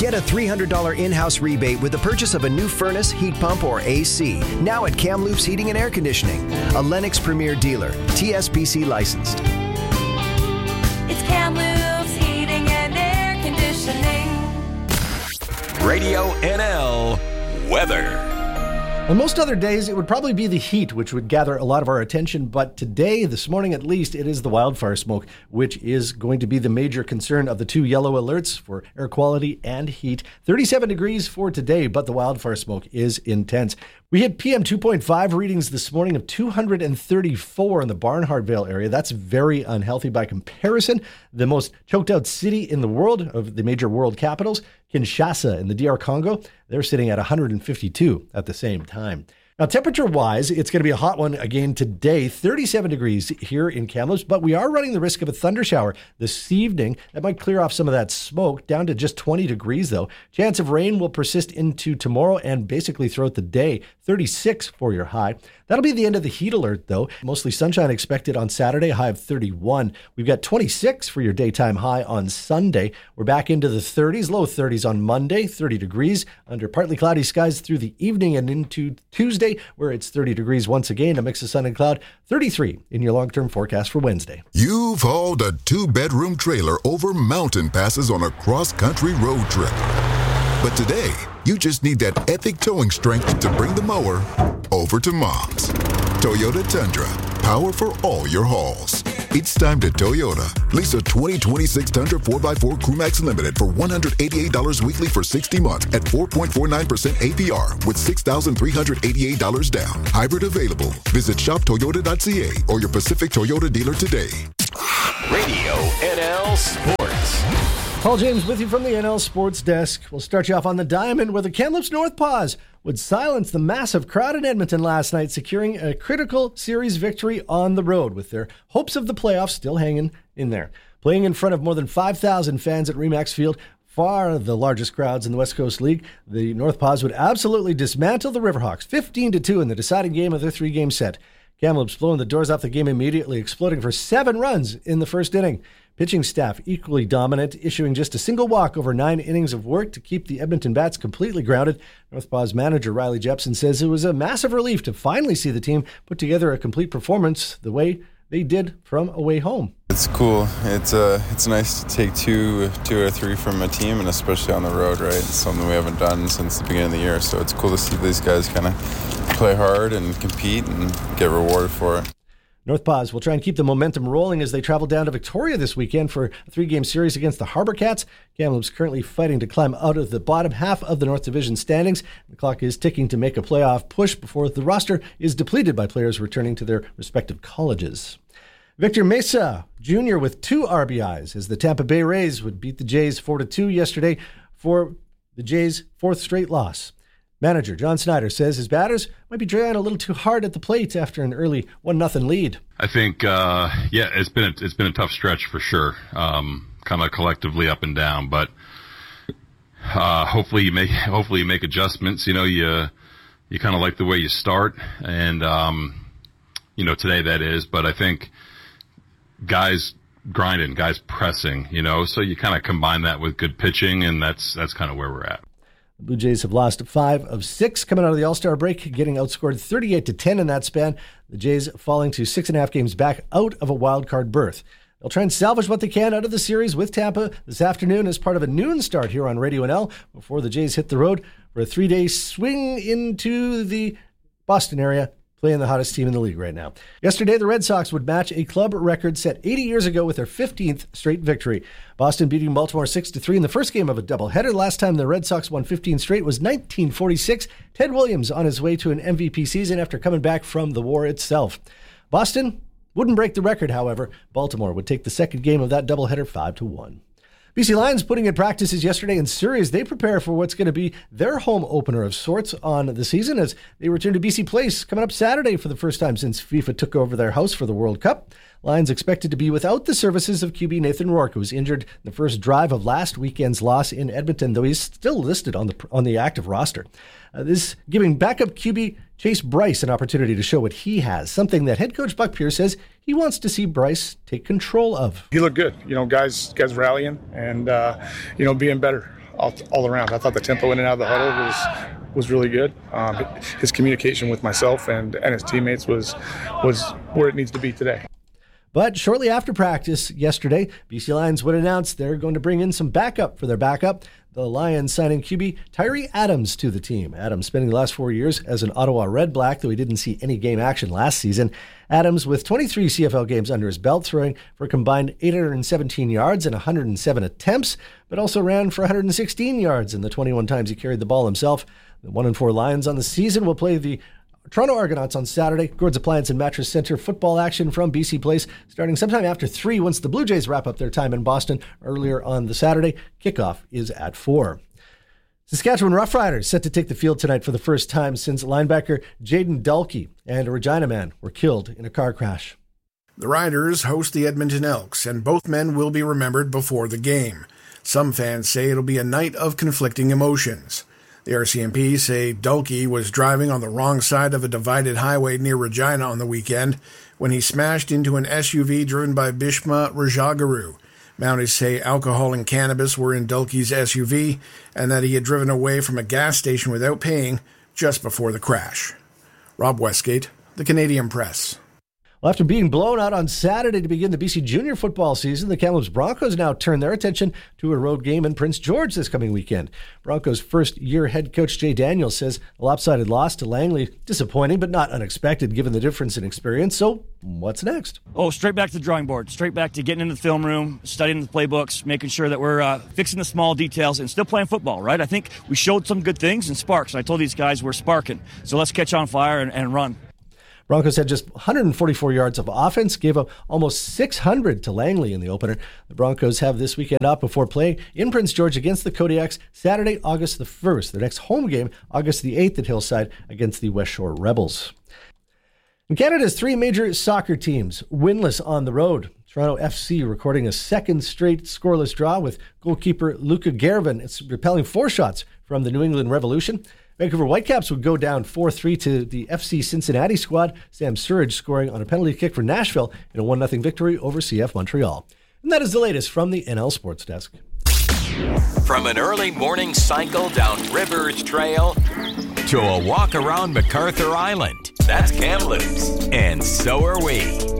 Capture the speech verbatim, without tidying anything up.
Get a three hundred dollars in-house rebate with the purchase of a new furnace, heat pump, or A C. Now at Kamloops Heating and Air Conditioning, a Lennox Premier dealer, T S P C licensed. It's Kamloops Heating and Air Conditioning. Radio N L weather. On most other days, it would probably be the heat which would gather a lot of our attention, but today, this morning at least, it is the wildfire smoke, which is going to be the major concern of the two yellow alerts for air quality and heat. thirty-seven degrees for today, but the wildfire smoke is intense. We hit P M two point five readings this morning of two hundred thirty-four in the Barnhart Vale area. That's very unhealthy by comparison. The most choked out city in the world of the major world capitals, Kinshasa in the D R Congo, they're sitting at one hundred fifty-two at the same time. Now, temperature-wise, it's going to be a hot one again today, thirty-seven degrees here in Kamloops, but we are running the risk of a thunder shower this evening. That might clear off some of that smoke, down to just twenty degrees, though. Chance of rain will persist into tomorrow and basically throughout the day, thirty-six for your high. That'll be the end of the heat alert, though. Mostly sunshine expected on Saturday, high of thirty-one. We've got twenty-six for your daytime high on Sunday. We're back into the thirties, low thirties on Monday, thirty degrees under partly cloudy skies through the evening and into Tuesday, where it's thirty degrees once again, a mix of sun and cloud, thirty-three in your long-term forecast for Wednesday. You've hauled a two-bedroom trailer over mountain passes on a cross-country road trip. But today, you just need that epic towing strength to bring the mower over to Mom's. Toyota Tundra, power for all your hauls. It's time to Toyota. Lease a twenty twenty-six Tundra four by four Crewmax Limited for one hundred eighty-eight dollars weekly for sixty months at four point four nine percent A P R with six thousand three hundred eighty-eight dollars down. Hybrid available. Visit shop toyota dot c a or your Pacific Toyota dealer today. Radio N L Sports. Paul James with you from the N L Sports Desk. We'll start you off on the diamond where the Kamloops Northpaws would silence the massive crowd in Edmonton last night, securing a critical series victory on the road with their hopes of the playoffs still hanging in there. Playing in front of more than five thousand fans at Remax Field, far the largest crowds in the West Coast League, the Northpaws would absolutely dismantle the Riverhawks, fifteen to two in the deciding game of their three-game set. Kamloops blowing the doors off the game immediately, exploding for seven runs in the first inning. Pitching staff equally dominant, issuing just a single walk over nine innings of work to keep the Edmonton Bats completely grounded. Northpaws manager Riley Jepson says it was a massive relief to finally see the team put together a complete performance the way they did from away home. It's cool. It's uh, it's nice to take two, two or three from a team, and especially on the road, right? It's something we haven't done since the beginning of the year, so it's cool to see these guys kind of play hard and compete and get rewarded for it. Northpaws will try and keep the momentum rolling as they travel down to Victoria this weekend for a three-game series against the Harbour Cats. Kamloops currently fighting to climb out of the bottom half of the North Division standings. The clock is ticking to make a playoff push before the roster is depleted by players returning to their respective colleges. Victor Mesa Junior with two R B Is as the Tampa Bay Rays would beat the Jays four to two yesterday for the Jays' fourth straight loss. Manager John Snyder says his batters might be trying a little too hard at the plate after an early one nothing lead. I think, uh, yeah, it's been a, it's been a tough stretch for sure, um, kind of collectively up and down. But uh, hopefully you make hopefully you make adjustments. You know, you you kind of like the way you start, and um, you know today that is. But I think guys grinding, guys pressing. You know, so you kind of combine that with good pitching, and that's that's kind of where we're at. The Blue Jays have lost five of six coming out of the All-Star break, getting outscored thirty-eight to ten in that span. The Jays falling to six and a half games back out of a wild card berth. They'll try and salvage what they can out of the series with Tampa this afternoon as part of a noon start here on Radio N L before the Jays hit the road for a three-day swing into the Boston area, playing the hottest team in the league right now. Yesterday, the Red Sox would match a club record set eighty years ago with their fifteenth straight victory. Boston beating Baltimore six to three in the first game of a doubleheader. Last time the Red Sox won fifteen straight was nineteen forty-six. Ted Williams on his way to an M V P season after coming back from the war itself. Boston wouldn't break the record, however. Baltimore would take the second game of that doubleheader five to one. B C Lions putting in practices yesterday in Surrey as they prepare for what's going to be their home opener of sorts on the season as they return to B C Place coming up Saturday for the first time since FIFA took over their house for the World Cup. Lions expected to be without the services of Q B Nathan Rourke, who was injured in the first drive of last weekend's loss in Edmonton, though he's still listed on the on the active roster. Uh, this giving backup Q B Chase Bryce an opportunity to show what he has, something that head coach Buck Pierce says he wants to see Bryce take control of. He looked good. You know, guys guys rallying and, uh, you know, being better all, all around. I thought the tempo in and out of the huddle was was really good. Um, his communication with myself and, and his teammates was was where it needs to be today. But shortly after practice yesterday, B C Lions would announce they're going to bring in some backup for their backup. The Lions signing Q B Tyree Adams to the team. Adams spending the last four years as an Ottawa Red Black, though he didn't see any game action last season. Adams with twenty-three C F L games under his belt, throwing for a combined eight hundred seventeen yards and one hundred seven attempts, but also ran for one hundred sixteen yards in the twenty-one times he carried the ball himself. The one and four Lions on the season will play the Toronto Argonauts on Saturday. Gord's Appliance and Mattress Center football action from B C Place starting sometime after three once the Blue Jays wrap up their time in Boston earlier on the Saturday. Kickoff is at four. Saskatchewan Roughriders set to take the field tonight for the first time since linebacker Jaden Dulkey and a Regina man were killed in a car crash. The Riders host the Edmonton Elks, and both men will be remembered before the game. Some fans say it'll be a night of conflicting emotions. The R C M P say Dulkey was driving on the wrong side of a divided highway near Regina on the weekend when he smashed into an S U V driven by Bishma Rajagaru. Mounties say alcohol and cannabis were in Dulkey's S U V and that he had driven away from a gas station without paying just before the crash. Rob Westgate, The Canadian Press. Well, after being blown out on Saturday to begin the B C junior football season, the Kamloops Broncos now turn their attention to a road game in Prince George this coming weekend. Broncos first-year head coach Jay Daniels says a lopsided loss to Langley, disappointing but not unexpected given the difference in experience. So what's next? Oh, straight back to the drawing board, straight back to getting into the film room, studying the playbooks, making sure that we're uh, fixing the small details and still playing football, right? I think we showed some good things and sparks. And I told these guys we're sparking. So let's catch on fire and, and run. Broncos had just one hundred forty-four yards of offense, gave up almost six hundred to Langley in the opener. The Broncos have this weekend off before play in Prince George against the Kodiaks Saturday, August the first. Their next home game, August the eighth at Hillside against the West Shore Rebels. And Canada's three major soccer teams winless on the road. Toronto F C recording a second straight scoreless draw with goalkeeper Luka Gervin. It's repelling four shots from the New England Revolution. Vancouver Whitecaps would go down four three to the F C Cincinnati squad. Sam Surridge scoring on a penalty kick for Nashville in a one nothing victory over C F Montreal. And that is the latest from the N L Sports Desk. From an early morning cycle down Rivers Trail to a walk around MacArthur Island, that's Kamloops, and so are we.